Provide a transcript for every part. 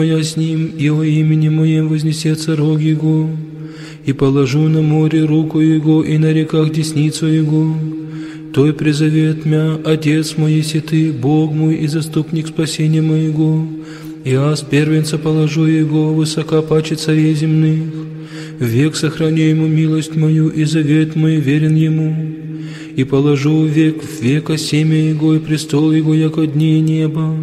моя с ним, и о имени моем вознесется рог его, и положу на море руку его, и на реках десницу его. Той призовет мя, Отец мой, еси ты, Бог мой и заступник спасения моего, и аз первенца положу его, высока паче царей земных. Век сохраню ему милость мою, и завет мой верен ему. И положу век в века семя его, и престол его, яко дни неба.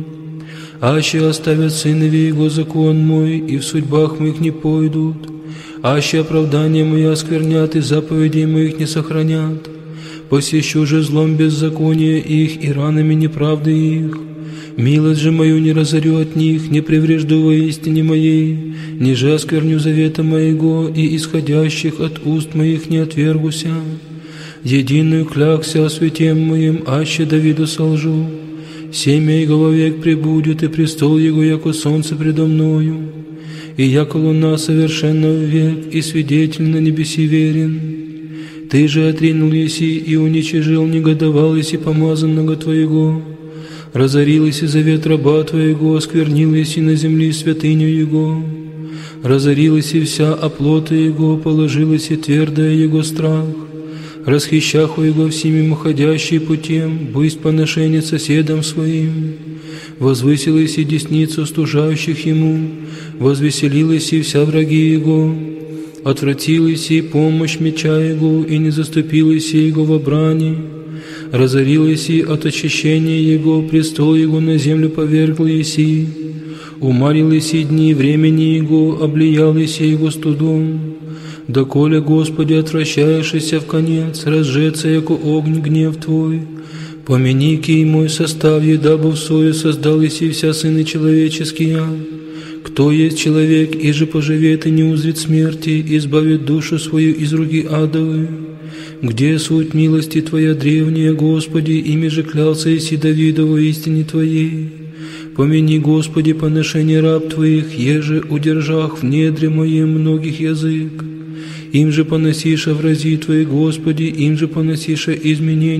Аще оставят сынове его закон мой, и в судьбах моих не пойдут. Аще оправдания мои осквернят, и заповедей моих не сохранят. Посещу же злом беззакония их, и ранами неправды их. Милость же мою не разорю от них, не преврежду во истине моей, ниже оскверню завета моего, и исходящих от уст моих не отвергуся. Единую клякся о святем моем, аще Давиду солжу. Семя его вовек пребудет, и престол его, яко солнце предо мною. И яко луна совершенно век, и свидетель на небеси верен. Ты же отринул еси, и уничижил, негодовал еси помазанного Твоего. Разорил еси завет раба Твоего, осквернил еси на земле святыню Его. Разорил еси вся оплота Его, положил еси твердое Его страх. Расхищаху Его всеми муходящий путем, бысть поношение соседам своим. Возвысил еси десницу стужающих Ему, возвеселил еси вся враги Его. Отвратил еси помощь меча Его, и не заступил еси Его во брани. Разорил еси от очищения Его, престол Его на землю повергл еси. Умарил еси дни времени Его, облиял еси Его студом. Доколе, Господи, отвращаешься в конец, разжеться, яко огонь гнев Твой. Помяни кий мой составье, дабы в сою создал еси вся сыны человеческие. Кто есть человек, и же поживет и не узрит смерти, избавит душу свою из руки адовой? Где суть милости Твоя древняя, Господи, ими же клялся еси Давиду во истине Твоей? Помяни, Господи, поношение раб Твоих, еже удержах в недре моем многих язык. Им же поносиша врази Твои, Господи, им же поносиша изменения.